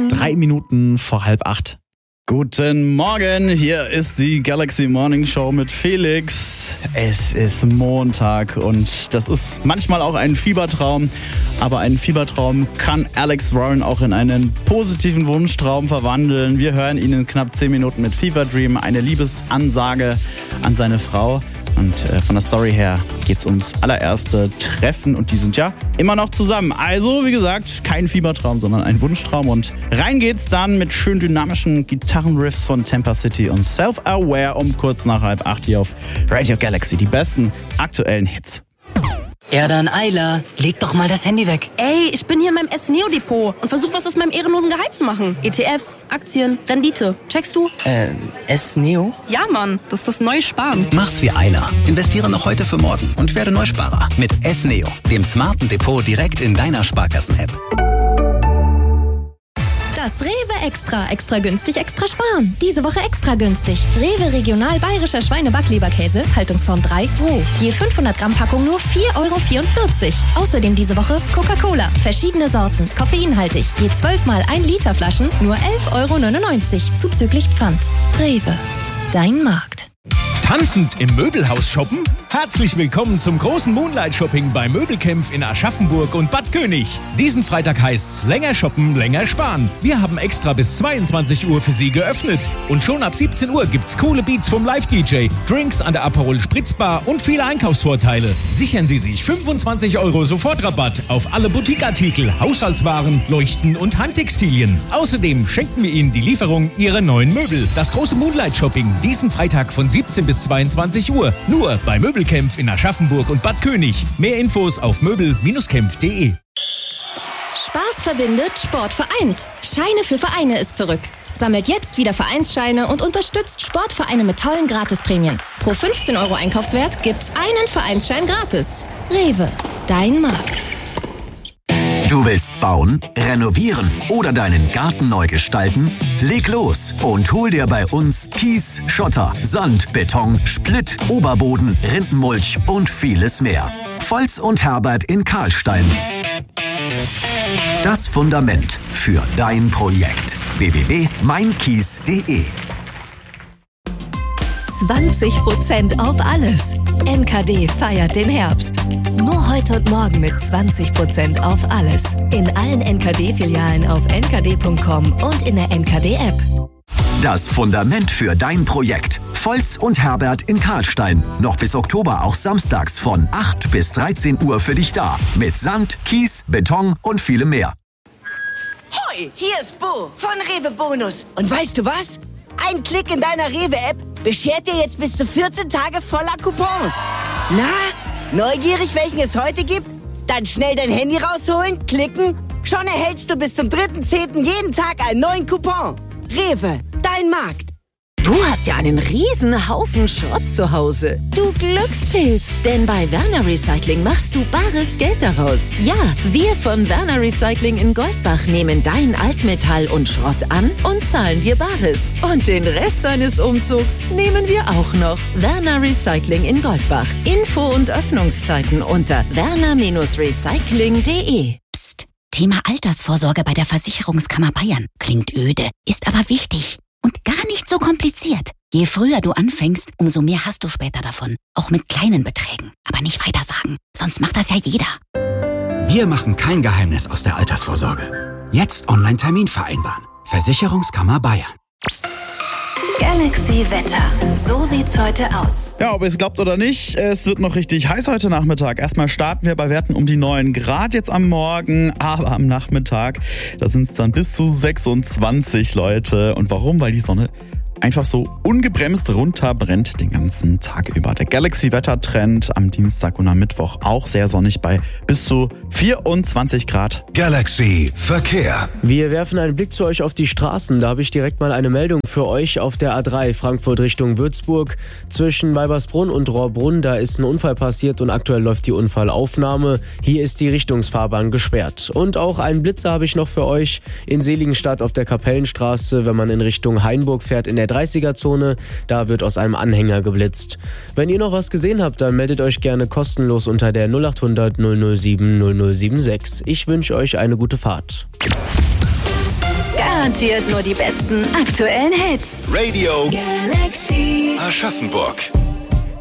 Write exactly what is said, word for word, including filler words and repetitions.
Drei Minuten vor halb acht. Guten Morgen, hier ist die Galaxy Morning Show mit Felix. Es ist Montag und das ist manchmal auch ein Fiebertraum, aber ein Fiebertraum kann Alex Warren auch in einen positiven Wunschtraum verwandeln. Wir hören ihn in knapp zehn Minuten mit Fever Dream, eine Liebesansage an seine Frau. Und äh, von der Story her geht's ums allererste Treffen und die sind ja immer noch zusammen. Also, wie gesagt, kein Fiebertraum, sondern ein Wunschtraum. Und rein geht's dann mit schön dynamischen Gitarrenriffs von Tampa City und Self-Aware um kurz nach halb acht hier auf Radio Galaxy. Die besten aktuellen Hits. Ja dann, Ayla, leg doch mal das Handy weg. Ey, ich bin hier in meinem S-Neo-Depot und versuche was aus meinem ehrenlosen Gehalt zu machen. E T Fs, Aktien, Rendite. Checkst du? Äh, S-Neo? Ja, Mann, das ist das neue Sparen. Mach's wie Ayla. Investiere noch heute für morgen und werde Neusparer. Mit S-Neo, dem smarten Depot direkt in deiner Sparkassen-App. Das Rewe Extra. Extra günstig, extra sparen. Diese Woche extra günstig. Rewe Regional Bayerischer Schweine-Backleberkäse, Haltungsform drei, roh. Je fünfhundert Gramm Packung nur vier Euro vierundvierzig. Außerdem diese Woche Coca-Cola. Verschiedene Sorten, koffeinhaltig. Je zwölf mal ein Liter Flaschen, nur elf Euro neunundneunzig. Zuzüglich Pfand. Rewe. Dein Markt. Tanzend im Möbelhaus shoppen? Herzlich willkommen zum großen Moonlight Shopping bei Möbelkämpf in Aschaffenburg und Bad König. Diesen Freitag heißt's länger shoppen, länger sparen. Wir haben extra bis zweiundzwanzig Uhr für Sie geöffnet. Und schon ab siebzehn Uhr gibt's coole Beats vom Live-D J, Drinks an der Aperol Spritzbar und viele Einkaufsvorteile. Sichern Sie sich fünfundzwanzig Euro Sofortrabatt auf alle Boutiqueartikel, Haushaltswaren, Leuchten und Handtextilien. Außerdem schenken wir Ihnen die Lieferung Ihrer neuen Möbel. Das große Moonlight Shopping diesen Freitag von siebzehn bis zweiundzwanzig Uhr. Nur bei Möbelkämpf in Aschaffenburg und Bad König. Mehr Infos auf möbel kämpf punkt de. Spaß verbindet, Sport vereint. Scheine für Vereine ist zurück. Sammelt jetzt wieder Vereinsscheine und unterstützt Sportvereine mit tollen Gratisprämien. Pro fünfzehn Euro Einkaufswert gibt's einen Vereinsschein gratis. Rewe, dein Markt. Du willst bauen, renovieren oder deinen Garten neu gestalten? Leg los und hol dir bei uns Kies, Schotter, Sand, Beton, Splitt, Oberboden, Rindenmulch und vieles mehr. Volz und Herbert in Karlstein. Das Fundament für dein Projekt. w w w punkt mein kies punkt de zwanzig Prozent auf alles. N K D feiert den Herbst. Nur heute und morgen mit zwanzig Prozent auf alles. In allen N K D-Filialen auf n k d punkt com und in der N K D-App. Das Fundament für dein Projekt. Volz und Herbert in Karlstein. Noch bis Oktober auch samstags von acht bis dreizehn Uhr für dich da. Mit Sand, Kies, Beton und vielem mehr. Hoi, hier ist Bo von Rewe Bonus. Und weißt du was? Ein Klick in deiner Rewe-App beschert dir jetzt bis zu vierzehn Tage voller Coupons. Na, neugierig, welchen es heute gibt? Dann schnell dein Handy rausholen, klicken. Schon erhältst du bis zum dritten zehnten jeden Tag einen neuen Coupon. Rewe, dein Markt. Du hast ja einen riesen Haufen Schrott zu Hause. Du Glückspilz, denn bei Werner Recycling machst du bares Geld daraus. Ja, wir von Werner Recycling in Goldbach nehmen dein Altmetall und Schrott an und zahlen dir Bares. Und den Rest deines Umzugs nehmen wir auch noch. Werner Recycling in Goldbach. Info und Öffnungszeiten unter werner recycling punkt de. Psst, Thema Altersvorsorge bei der Versicherungskammer Bayern. Klingt öde, ist aber wichtig. Und gar nicht so kompliziert. Je früher du anfängst, umso mehr hast du später davon. Auch mit kleinen Beträgen. Aber nicht weitersagen, sonst macht das ja jeder. Wir machen kein Geheimnis aus der Altersvorsorge. Jetzt Online-Termin vereinbaren. Versicherungskammer Bayern. Galaxy Wetter. So sieht's heute aus. Ja, ob ihr es glaubt oder nicht, es wird noch richtig heiß heute Nachmittag. Erstmal starten wir bei Werten um die neun Grad jetzt am Morgen, aber am Nachmittag, da sind es dann bis zu sechsundzwanzig, Leute. Und warum? Weil die Sonne einfach so ungebremst runterbrennt den ganzen Tag über. Der Galaxy-Wettertrend am Dienstag und am Mittwoch auch sehr sonnig bei bis zu vierundzwanzig Grad. Galaxy Verkehr. Wir werfen einen Blick zu euch auf die Straßen. Da habe ich direkt mal eine Meldung für euch auf der A drei Frankfurt Richtung Würzburg. Zwischen Weibersbrunn und Rohrbrunn, da ist ein Unfall passiert und aktuell läuft die Unfallaufnahme. Hier ist die Richtungsfahrbahn gesperrt. Und auch einen Blitzer habe ich noch für euch in Seligenstadt auf der Kapellenstraße, wenn man in Richtung Hainburg fährt, in der dreißiger-Zone. Da wird aus einem Anhänger geblitzt. Wenn ihr noch was gesehen habt, dann meldet euch gerne kostenlos unter der null acht hundert null null sieben null null sieben sechs. Ich wünsche euch eine gute Fahrt. Garantiert nur die besten aktuellen Hits. Radio Galaxy Aschaffenburg.